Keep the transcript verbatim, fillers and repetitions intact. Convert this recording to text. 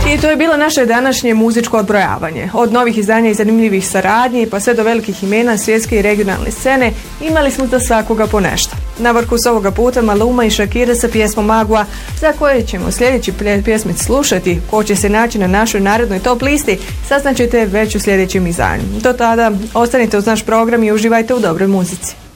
I to je bilo naše današnje muzičko odbrojavanje. Od novih izdanja i zanimljivih saradnji pa sve do velikih imena svjetske i regionalne scene imali smo za svakoga po nešto. Na vrhu s ovoga puta Maluma i Shakira sa pjesmom Magua, za koje ćemo sljedeći pjesmic slušati. Ko će se naći na našoj narednoj top listi, saznaćete već u sljedećem izdanju. Do tada ostanite uz naš program i uživajte u dobroj muzici.